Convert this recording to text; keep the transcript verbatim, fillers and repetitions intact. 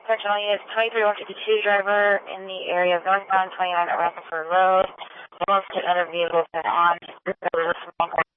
Section all units, twenty-three one fifty-two driver in the area of northbound twenty-nine at Rutherford Road. Almost to other vehicles that on.